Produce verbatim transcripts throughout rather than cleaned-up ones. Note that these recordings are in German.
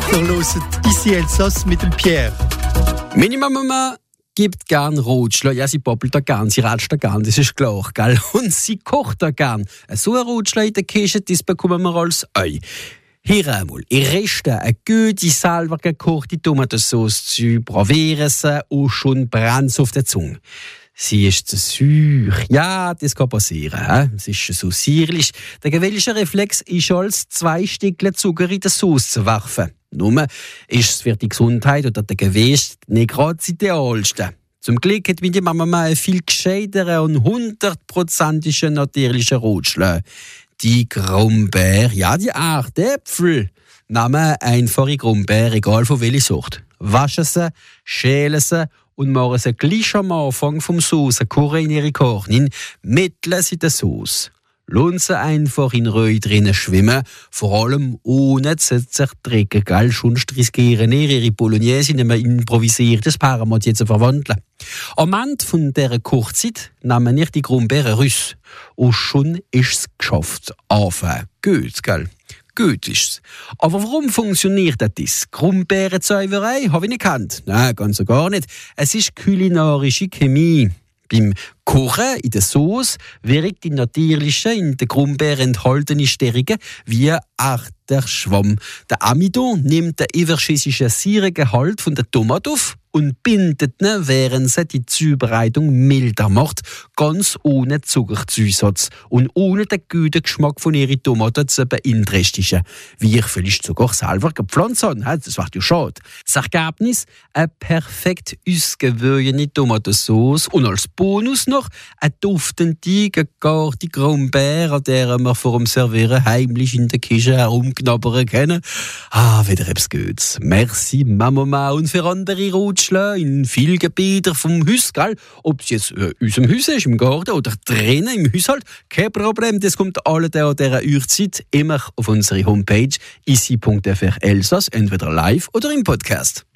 Verloset ici Elsass mit dem Pierre. Meine Mama gibt gern Rotschler. Ja, sie poppelt da gern, sie ratscht da gern, das ist klar, gell? Und sie kocht da gern. So ein Rotschler in der Küche, das bekommen wir als Ei. Hier einmal, in Reste eine gute, selber gekochte Tomatensauce zu probieren und schon brennt auf der Zunge. Sie ist zu süß. Ja, das kann passieren. Es ist so sierlich. Der gewöhnliche Reflex ist, als zwei Stückchen Zucker in die Sauce zu werfen. Nur ist es für die Gesundheit oder den Gewicht nicht gerade das Idealste. Zum Glück hat meine Mama einen viel gescheiteren und hundertprozentigen natürlichen Rotschlag. Die Grumbeer, ja, die Erdäpfel. Nehmen einfache Grumbeer, egal von welcher Sorte. Waschen sie, schälen sie und machen sie gleich am Anfang vom Soßenkochen in ihre Korn, mitteln sie die Sauce. Lassen sie einfach in Ruhe drinnen schwimmen, vor allem ohne zu zertrecken, gell? Sonst riskieren ihr ihre Bolognese in ein improvisiertes Parmesan zu verwandeln. Am Ende von dieser Kochzeit nehmen wir die Grumbeeren raus. Und schon ist es geschafft. Anfangen. Gut, gell? Gut ist's. Aber warum funktioniert das? Grumbeerenzauberei habe ich nicht gekannt. Nein, ganz und gar nicht. Es ist kulinarische Chemie. Beim Kochen in der Sauce wirkt die natürliche, in der Grumbeere enthaltene Stärke wie Arterschwamm. Der Amidon nimmt den überschüssigen Säuregehalt von der Tomate auf und bindet ihn, während sie die Zubereitung milder macht, ganz ohne Zuckerzusatz und ohne den guten Geschmack von ihren Tomaten zu beeinträchtigen. Wie ich vielleicht sogar selber gepflanzt habe. Das war ja schade. Das Ergebnis: eine perfekt ausgewogene Tomatensauce und als Bonus noch eine duftende, gegarte Grumbeere, an der wir vor dem Servieren heimlich in der Küche herumknabbern können. Ah, wieder etwas Gutes. Merci, Mama, und für andere Rutschler in vielen Gebieten vom Haus, gell? Ob es jetzt äh, unserem Haus ist, im Garten oder drinnen im Haushalt, kein Problem, das kommt alle an dieser Uhrzeit immer auf unsere Homepage isi punkt f r Elsass, entweder live oder im Podcast.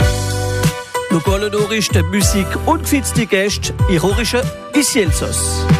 Lokale Nachrichten, Musik und gefitzte Gäste in Chorische Isi Elsass.